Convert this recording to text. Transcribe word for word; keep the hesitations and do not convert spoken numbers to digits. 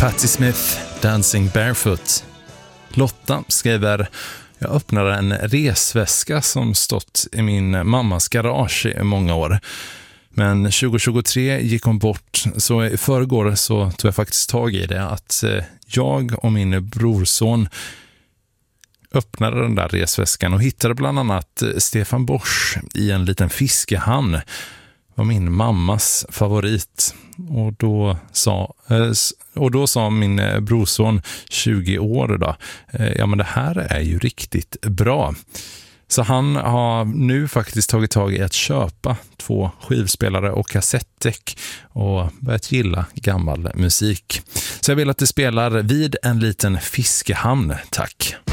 Patti Smith, Dancing Barefoot. Lotta skriver: jag öppnade en resväska som stått i min mammas garage i många år. Men tjugo tjugotre gick hon bort, så i förrgår så tog jag faktiskt tag i det att jag och min brorson öppnade den där resväskan och hittade bland annat Stefan Borsch i en liten fiskehamn. Var min mammas favorit. Och då sa, och då sa min brorson, tjugo år då, ja men det här är ju riktigt bra. Så han har nu faktiskt tagit tag i att köpa två skivspelare och kassettdäck och börjat gilla gammal musik. Så jag vill att det spelar vid en liten fiskehamn, tack.